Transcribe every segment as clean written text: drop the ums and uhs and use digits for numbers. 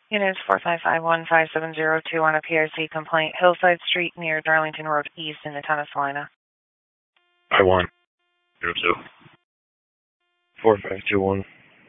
Units 4551-5702 on a PIC complaint, Hillside Street near Darlington Road East in the town of Salina. I-1. 02. 4521.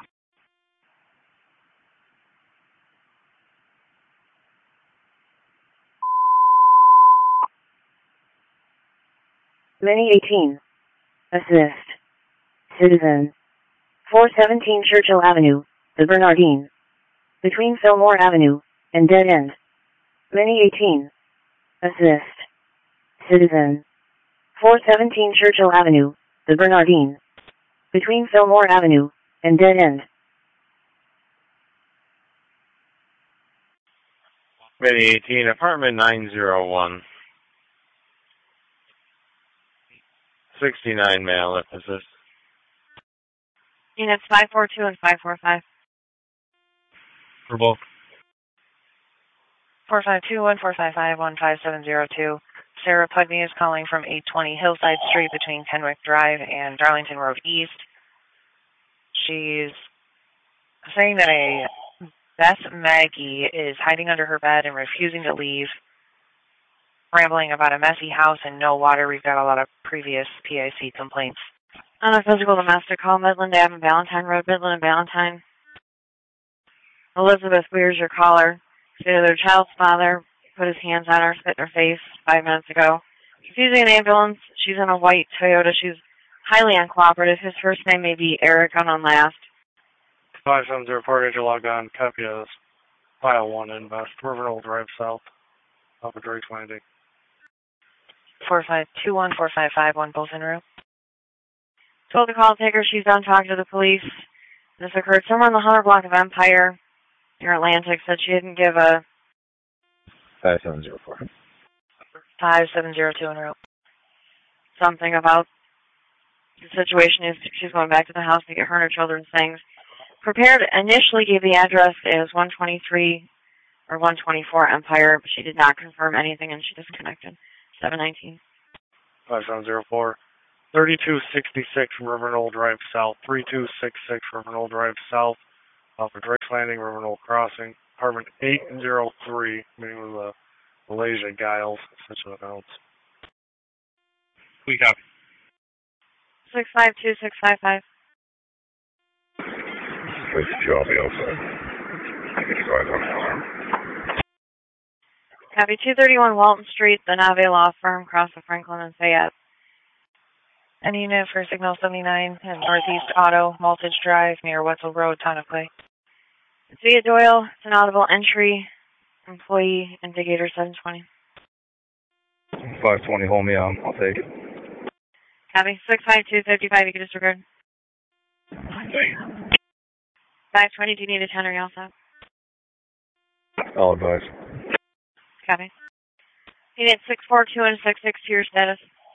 Mini 18. Assist. Citizen. 417 Churchill Avenue, The Bernardine. Between Fillmore Avenue and Dead End. Mini 18. Assist. Citizen. 417 Churchill Avenue, The Bernardine. Between Fillmore Avenue and Dead End. Mini 18, apartment 901. 69 male, if assist. Units 542 and 545. For both. 4521-455-1572. Sarah Pudney is calling from 820 Hillside Street between Kenwick Drive and Darlington Road East. She's saying that a Beth Maggie is hiding under her bed and refusing to leave, rambling about a messy house and no water. We've got a lot of previous PIC complaints. On a physical domestic call, Midland Ave and Valentine Road, Midland and Valentine. Elizabeth Weir's your caller. Stated their child's father put his hands on her, spit in her face 5 minutes ago. She's using an ambulance. She's in a white Toyota. She's highly uncooperative. His first name may be Eric, unknown last. 570 report agent log on. Copy as file 1 invest. Riverville Drive South. Off of Drake's Landing. 4521-455-1 both en route. Told the call taker she's done talking to the police. This occurred somewhere in the 100 block of Empire near Atlantic. Said she didn't give a 5704. 5702 en route. Something about the situation is she's going back to the house to get her and her children's things. Prepared initially gave the address as 123 or 124 Empire, but she did not confirm anything and she disconnected. 719. 5704. 3266 Riverville Drive South. 3266 Riverville Drive South. Off of Drake's Landing, Riverville Crossing. Apartment 803. Meeting with Malaysia Giles. Such an announce. We copy. 652655. Please, I'll be outside. Copy 231 Walton Street, the Nave Law Firm, across the Franklin and Fayette. Any unit for Signal 79 and Northeast Auto, Maltage Drive, near Wetzel Road, Town of Clay. It's via Doyle. It's an audible entry. Employee Indicator 720. 520, hold me on. I'll take it. Copy 65255, you can disregard. 520, do you need a 10 or you all set? I'll advise. Copy. Unit 642 and 662, your status.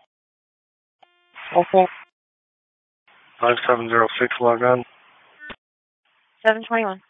Okay. 5706 log on. 721.